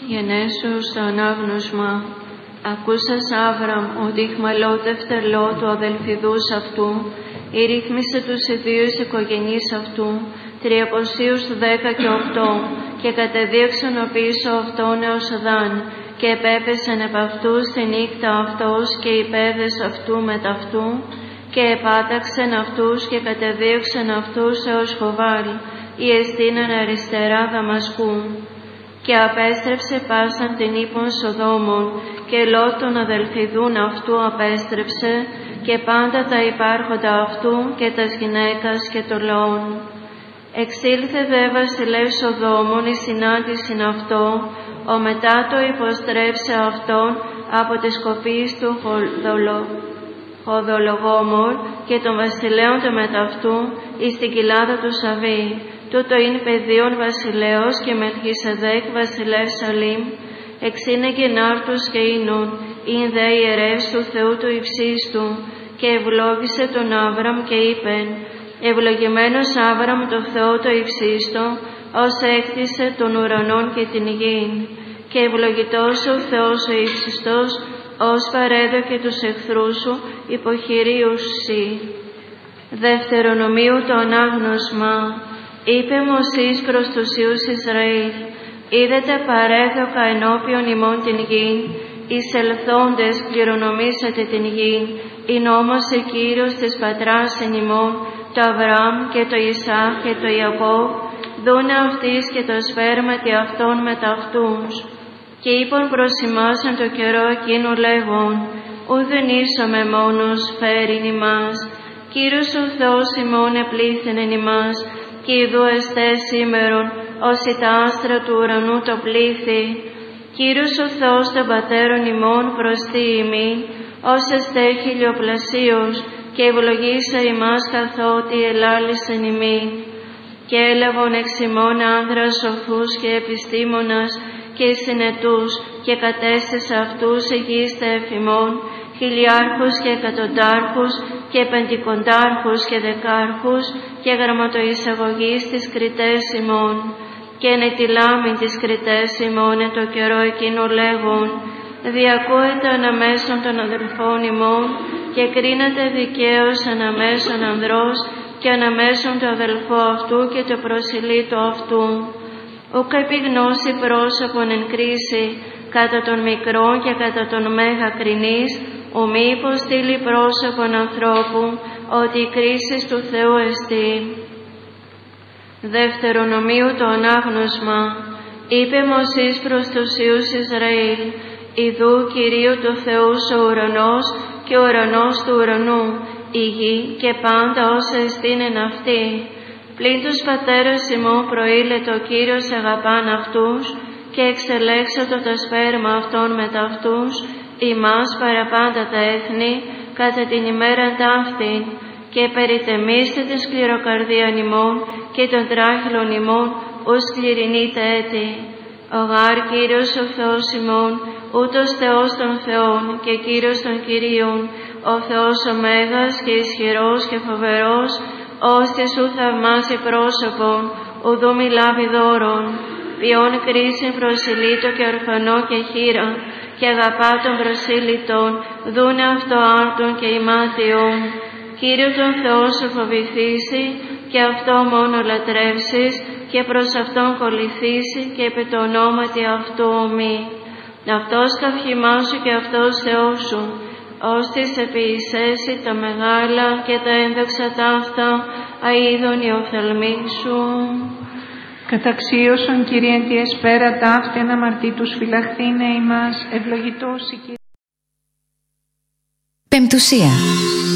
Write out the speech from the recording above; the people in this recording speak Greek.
Γενέσου στο ανάγνωσμα. Ακούσας Άβραμ ότι ηχμαλώτευτερ Λό του αδελφιδούς αυτού, η ρύθμισε τους ιδίους οικογενείς αυτού, 310 και 8, και κατεδίωξαν ο πίσω αυτόν έως Δάν, και επέπεσαν επ' αυτού στη νύχτα αυτός και οι πέδες αυτού μεταυτού, και επάταξαν αυτούς και κατεδίωξαν αυτούς έως Χοβάλ, η εστίναν αριστερά Δαμασκού. Και απέστρεψε πάσαν την ύπον Σοδόμων, και Λώτ των αδελφιδούν αυτού απέστρεψε, και πάντα τα υπάρχοντα αυτού, και τας γυναίκας και των λαών. Εξήλθε δε βασιλεύς Σοδόμων η συνάντησιν αυτό, ο μετά το υποστρέψε αυτόν από τις κοπείς του Χοδολογόμορ και των βασιλέων του μεταυτού εις την κοιλάδα του Σαβή. Τούτο είναι παιδίον βασιλέως και Μελχισεδέκ βασιλεύς Σαλήμ, εξήνε γενάρτους και ίνων, ειν δε ιερεύς του Θεού του υψίστου, και ευλόγησε τον Άβραμ και είπεν, ευλογημένος Άβραμ το Θεό το υψίστο, ως έκτισε των ουρανών και την γην, και ευλογητός ο Θεός ο ύψιστος, ως παρέδωκε τους εχθρούς σου υποχειρίους σοι. Δευτερονομίου το ανάγνωσμα. Είπε Μωσής προς τους Υιούς Ισραήλ, είδετε παρέδοκα ενώπιον ημών την γην, εισελθόντες κληρονομήσατε την γην, ειν όμως ο Κύριος της πατράς εν ημών, το Αβραάμ και το Ισαάκ και το Ιακώβ, δούνε αυτής και το σπέρματι αυτών μεταυτούς. Και είπαν προς ημάς εν το καιρό εκείνου λέγον, ουδεν ίσομε μόνος φέρειν ημάς, Κύριος ο Θεός ημών επλήθην εν ημάς, και ειδού εστέ σήμερον, όσοι τα άστρα του ουρανού το πλήθη. Κύριος ο Θεός των πατέρων ημών προστεί ημίν, ως εστέ χιλιοπλασίως, και ευλογήσε ημάς καθότι ελάλησεν ημίν. Και έλαβον εξ ημών άνδρας σοφούς και επιστήμονας και συνετούς, και κατέστησε αυτούς εγείστε εφημών, χιλιάρχους και εκατοντάρχους και πεντηκοντάρχους και δεκάρχους και γραμματοεισαγωγείς τις κριτές ημών. Και ενετιλάμιν τις κριτές ημών εν το καιρό εκείνο λέγον, διακούεται αναμέσων των αδελφών ημών και κρίνεται δικαίως αναμέσων ανδρός και αναμέσων του αδελφού αυτού και του προσιλήτου αυτού. Ουκ επιγνώσει πρόσωπον εν κρίση κατά των μικρών και κατά των μέγα κρινής, ου μη υποστήλει πρόσωπον ανθρώπου, ότι η κρίση του Θεού εστί. Δευτερονομίου το ανάγνωσμα. Είπε Μωσής προς τους Υιούς Ισραήλ, ιδού Κυρίου του Θεού ο ουρανός και ο ουρανός του ουρανού, η γη και πάντα όσα εστίνεν αυτή. Πλην τους πατέρες ημών προήλε το Κύριος αγαπάν αυτούς, και εξελέξατο το σπέρμα αυτών μετ' αυτούς, ημάς παραπάντα τα έθνη, κατά την ημέραν ταύτην, και περιτεμήστε την σκληροκαρδίαν ημών και των τράχυλων ημών, ως σκληρινείτε έτη. Ο γάρ Κύριος ο Θεός ημών, ούτως Θεός των Θεών και Κύριος των Κυρίων, ο Θεός ο Μέγας και ισχυρός και φοβερός, ως της ου θαυμάσει πρόσωπον, ουδού μιλάβει δώρον, ποιον κρίσιν προσιλήτω και ορφανό και χείρα, και αγαπά των προσήλυτων, δούνε αυτό άρτων και ημάτιον. Κύριο τον Θεό σου φοβηθήσει, και αυτό μόνο λατρεύσεις, και προς αυτόν κολληθήσει, και επί το ονόματι αυτού ομή. Αυτός καυχημά σου και αυτός Θεός σου, ως της επιεισέσει τα μεγάλα και τα ένδοξα ταύτα, αίδων η οφθαλμή σου. Καταξίωσον, Κύριε, τη εσπέρα ταύτη αναμαρτήτους φυλαχθήνε ημάς, ευλογητός η Κύριε. Πεμπτουσία.